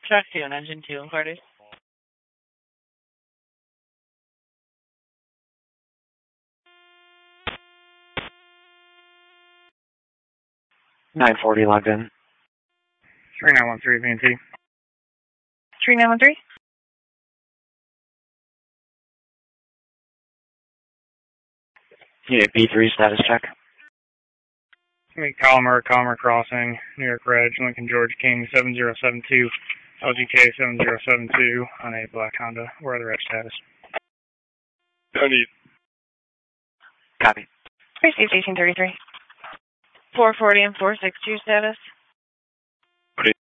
Truck 2 and Engine 2 inquiries. $940 logged in. 3913 VNT. 3913? Unit B3 status check. Collimer Crossing, New York Reg, Lincoln George King 7072, LGK 7072 on a black Honda. Where are the reg status? Don't need. Copy. Received 1833. 440 and 462 status.